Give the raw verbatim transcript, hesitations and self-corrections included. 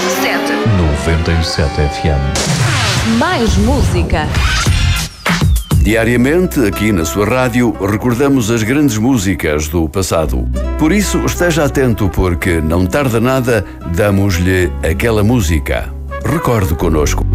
sete. noventa e sete F M. Mais música. Diariamente, aqui na sua rádio, recordamos as grandes músicas do passado. Por isso, esteja atento, porque não tarda nada, damos-lhe aquela música. Recorde connosco.